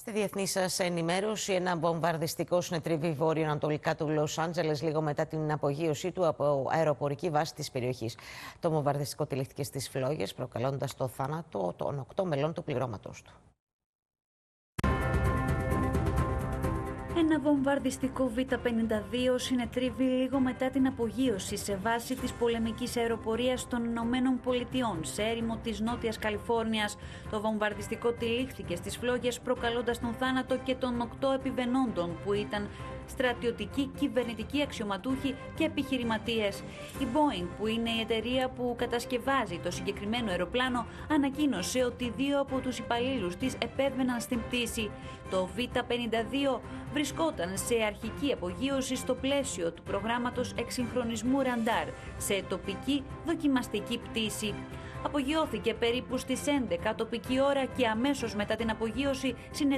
Στη διεθνή σας ενημέρωση, ένα βομβαρδιστικό συνετρίβει βόρειο-ανατολικά του Λος Άντζελες λίγο μετά την απογείωσή του από αεροπορική βάση της περιοχής. Το βομβαρδιστικό τυλίχθηκε στις φλόγες, προκαλώντας το θάνατο των 8 μελών του πληρώματος του. Ένα βομβαρδιστικό Β-52 συνετρίβει λίγο μετά την απογείωση σε βάση της πολεμικής αεροπορίας των Ηνωμένων Πολιτειών σε έρημο της Νότιας Καλιφόρνιας. Το βομβαρδιστικό τυλίχθηκε στις φλόγες, προκαλώντας τον θάνατο και των 8 επιβενόντων που ήταν στρατιωτικοί, κυβερνητικοί αξιωματούχοι και επιχειρηματίες. Η Boeing, που είναι η εταιρεία που κατασκευάζει το συγκεκριμένο αεροπλάνο, ανακοίνωσε ότι 2 από τους υπαλλήλους της επέβαιναν στην πτήση. Το Β-52 βρισκόταν σε αρχική απογείωση στο πλαίσιο του προγράμματος εξυγχρονισμού ραντάρ σε τοπική δοκιμαστική πτήση. Απογειώθηκε περίπου στις 11 τοπική ώρα και αμέσως μετά την απογείωση